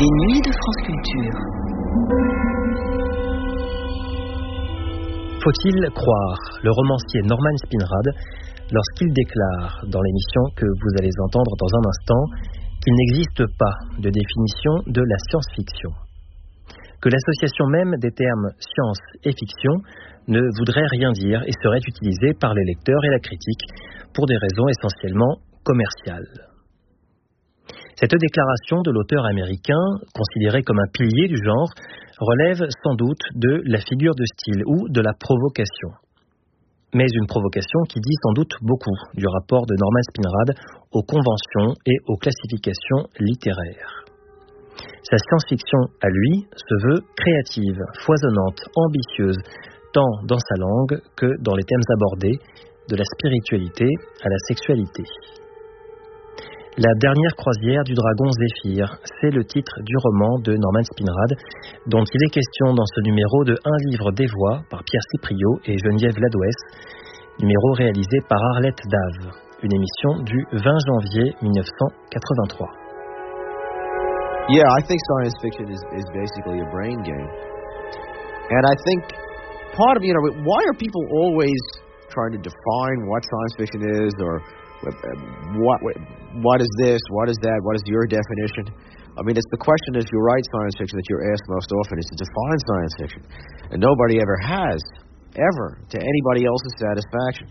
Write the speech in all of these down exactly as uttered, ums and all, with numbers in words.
Les nuits de France Culture. Faut-il croire le romancier Norman Spinrad lorsqu'il déclare dans l'émission que vous allez entendre dans un instant qu'il n'existe pas de définition de la science-fiction, que l'association même des termes science et fiction ne voudrait rien dire et serait utilisée par les lecteurs et la critique pour des raisons essentiellement commerciales. Cette déclaration de l'auteur américain, considéré comme un pilier du genre, relève sans doute de la figure de style ou de la provocation. Mais une provocation qui dit sans doute beaucoup du rapport de Norman Spinrad aux conventions et aux classifications littéraires. Sa science-fiction, à lui, se veut créative, foisonnante, ambitieuse, tant dans sa langue que dans les thèmes abordés, de la spiritualité à la sexualité. La dernière croisière du dragon Zéphyr, c'est le titre du roman de Norman Spinrad, dont il est question dans ce numéro de Un livre des voix par Pierre Cipriot et Geneviève Ladouès, numéro réalisé par Arlette Dave, une émission du vingt janvier mille neuf cent quatre-vingt-trois. Yeah, I think science fiction is, is basically a brain game. And I think part of, you know, why are people always trying to define what science fiction is, or what, what, what is this, what is that, what is your definition? I mean, it's the question if you write science fiction that you're asked most often is to define science fiction. And nobody ever has, ever, to anybody else's satisfaction.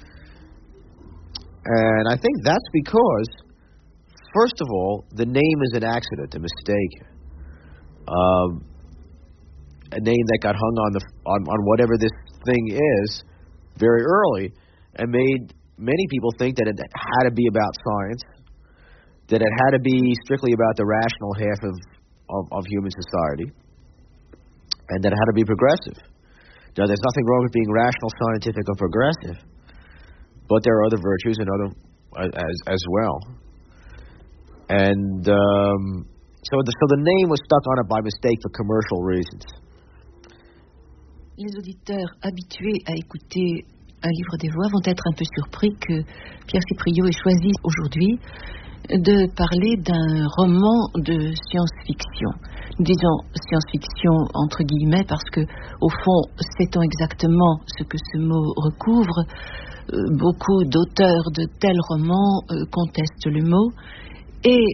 And I think that's because, first of all, the name is an accident, a mistake. Um, a name that got hung on the on, on whatever this thing is very early and made many people think that it had to be about science, that it had to be strictly about the rational half of, of, of human society, and that it had to be progressive. Now, there's nothing wrong with being rational, scientific, or progressive, but there are other virtues and other as as well. And um, so, the, so the name was stuck on it by mistake for commercial reasons. Les auditeurs habitués à écouter Un livre des voix vont être un peu surpris que Pierre Cipriot ait choisi aujourd'hui de parler d'un roman de science-fiction. Nous disons science-fiction entre guillemets parce que, au fond, sait-on exactement ce que ce mot recouvre. Euh, beaucoup d'auteurs de tels romans euh, contestent le mot. Et